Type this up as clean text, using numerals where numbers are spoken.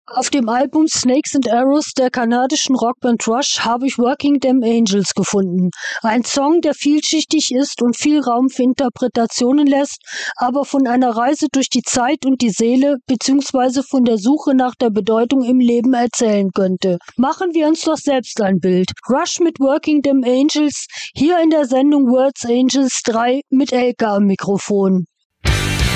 Auf dem Album Snakes and Arrows der kanadischen Rockband Rush habe ich Working Them Angels gefunden. Ein Song, der vielschichtig ist und viel Raum für Interpretationen lässt, aber von einer Reise durch die Zeit und die Seele bzw. von der Suche nach der Bedeutung im Leben erzählen könnte. Machen wir uns doch selbst ein Bild. Rush mit Working Them Angels, hier in der Sendung Words Angels 3 mit Elke am Mikrofon.